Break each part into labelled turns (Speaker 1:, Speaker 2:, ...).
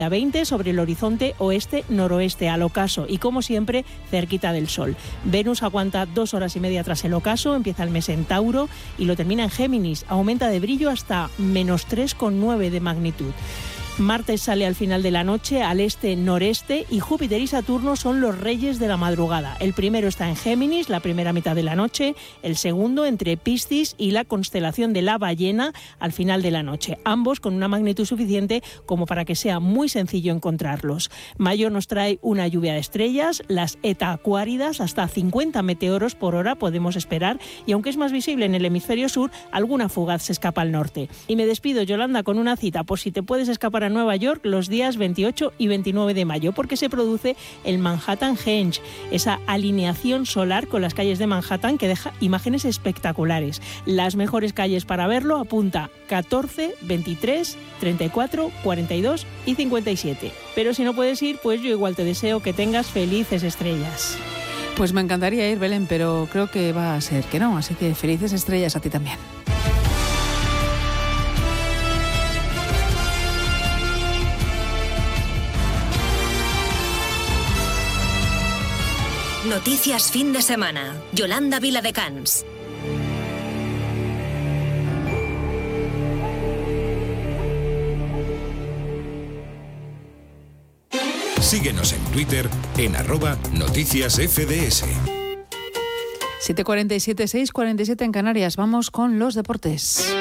Speaker 1: a 20 sobre el horizonte oeste-noroeste al ocaso y, como siempre, cerquita del Sol. Venus aguanta 2 horas y media tras el ocaso, empieza el mes en Tauro y lo termina en Géminis. Aumenta de brillo hasta menos 3,9 de magnitud. Marte sale al final de la noche al este-noreste y Júpiter y Saturno son los reyes de la madrugada. El primero está en Géminis, la primera mitad de la noche, el segundo entre Piscis y la constelación de la ballena al final de la noche, ambos con una magnitud suficiente como para que sea muy sencillo encontrarlos. Mayo nos trae una lluvia de estrellas, las Eta Acuáridas, hasta 50 meteoros por hora podemos esperar, y aunque es más visible en el hemisferio sur, alguna fugaz se escapa al norte. Y me despido, Yolanda, con una cita, por si te puedes escapar a Nueva York los días 28 y 29 de mayo, porque se produce el Manhattan Henge, esa alineación solar con las calles de Manhattan que deja imágenes espectaculares. Las mejores calles para verlo, apunta 14, 23, 34, 42 y 57. Pero si no puedes ir, pues yo igual te deseo que tengas felices estrellas.
Speaker 2: Pues me encantaría ir, Belén, pero creo que va a ser que no, así que felices estrellas a ti también.
Speaker 3: Noticias fin de semana. Yolanda Viladecans.
Speaker 4: Síguenos en Twitter en @noticiasfds.
Speaker 2: 7:47, 6:47 en Canarias. Vamos con los deportes.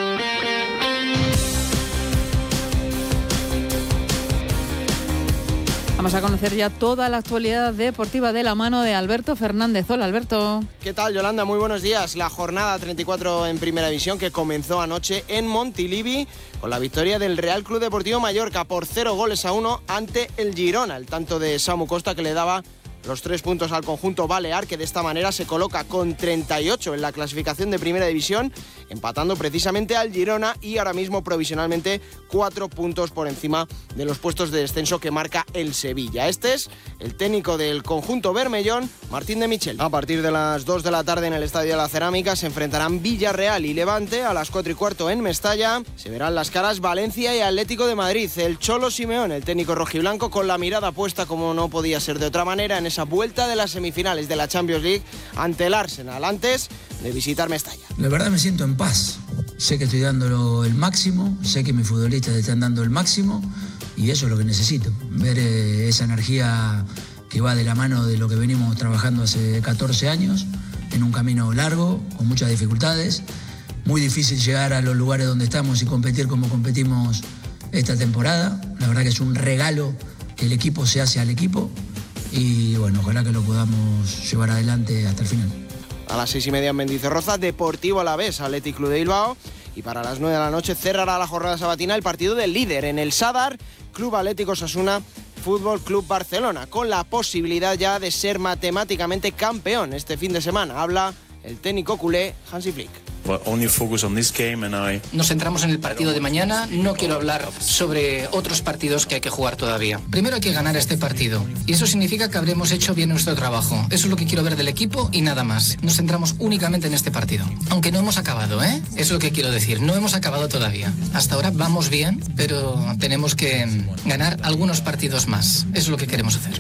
Speaker 2: Vamos a conocer ya toda la actualidad deportiva de la mano de Alberto Fernández. Hola, Alberto.
Speaker 5: ¿Qué tal, Yolanda? Muy buenos días. La jornada 34 en Primera División que comenzó anoche en Montilivi con la victoria del Real Club Deportivo Mallorca por 0-1 ante el Girona. El tanto de Samu Costa que le daba los 3 puntos al conjunto balear, que de esta manera se coloca con 38 en la clasificación de Primera División, empatando precisamente al Girona y ahora mismo provisionalmente 4 puntos por encima de los puestos de descenso que marca el Sevilla. Este es el técnico del conjunto bermellón, Martín de Michel. A partir de las 2 de la tarde en el Estadio de la Cerámica se enfrentarán Villarreal y Levante. A las 4:15 en Mestalla se verán las caras Valencia y Atlético de Madrid. El Cholo Simeone, el técnico rojiblanco, con la mirada puesta, como no podía ser de otra manera, en esa vuelta de las semifinales de la Champions League ante el Arsenal, antes de visitar Mestalla.
Speaker 6: La verdad me siento en paz. Sé que estoy dando el máximo, sé que mis futbolistas están dando el máximo y eso es lo que necesito. Ver esa energía que va de la mano de lo que venimos trabajando hace 14 años, en un camino largo, con muchas dificultades. Muy difícil llegar a los lugares donde estamos y competir como competimos esta temporada. La verdad que es un regalo que el equipo se hace al equipo. Y bueno, ojalá que lo podamos llevar adelante hasta el final.
Speaker 5: A las 6:30 en Mendizorroza, Deportivo Alavés, Athletic Club de Bilbao. Y para las 9 de la noche cerrará la jornada sabatina el partido del líder en el Sadar, Club Atlético Osasuna, Fútbol Club Barcelona, con la posibilidad ya de ser matemáticamente campeón este fin de semana. Habla el técnico culé Hansi Flick.
Speaker 7: Nos centramos en el partido de mañana. No quiero hablar sobre otros partidos que hay que jugar todavía. Primero hay que ganar este partido y eso significa que habremos hecho bien nuestro trabajo. Eso es lo que quiero ver del equipo y nada más. Nos centramos únicamente en este partido. Aunque no hemos acabado, Eso es lo que quiero decir. No hemos acabado todavía. Hasta ahora vamos bien, pero tenemos que ganar algunos partidos más. Eso es lo que queremos hacer.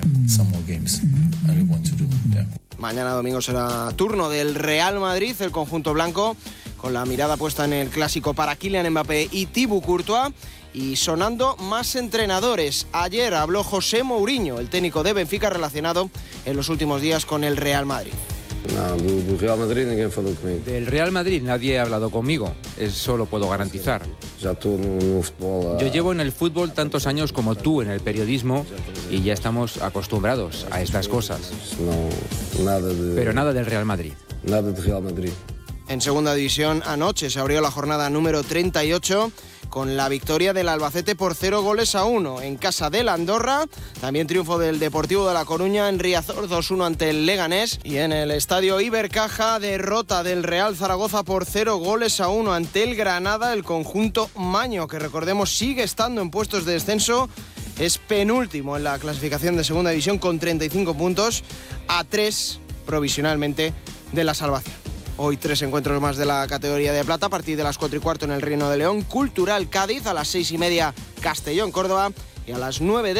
Speaker 5: Mañana domingo será turno del Real Madrid, el conjunto blanco, con la mirada puesta en el clásico para Kylian Mbappé y Thibaut Courtois, y sonando más entrenadores. Ayer habló José Mourinho, el técnico de Benfica, relacionado en los últimos días con el Real Madrid.
Speaker 8: Del Real Madrid ninguém falou comigo.
Speaker 9: Del Real Madrid nadie ha hablado conmigo, eso lo puedo garantizar.
Speaker 8: Ya estou no futebol.
Speaker 9: Yo llevo en el fútbol tantos años como tú en el periodismo y ya estamos acostumbrados a estas cosas. Pero nada del Real Madrid.
Speaker 8: Nada del Real Madrid.
Speaker 5: En segunda división, anoche se abrió la jornada número 38 con la victoria del Albacete por 0-1 en casa del Andorra. También triunfo del Deportivo de La Coruña en Riazor 2-1 ante el Leganés. Y en el estadio Ibercaja, derrota del Real Zaragoza por 0-1 ante el Granada. El conjunto maño, que recordemos sigue estando en puestos de descenso, es penúltimo en la clasificación de segunda división con 35 puntos, a 3 provisionalmente de la salvación. Hoy 3 encuentros más de la categoría de plata. A partir de las 4:15 en el Reino de León, Cultural Cádiz. A las 6:30 Castellón Córdoba. y a las 9 de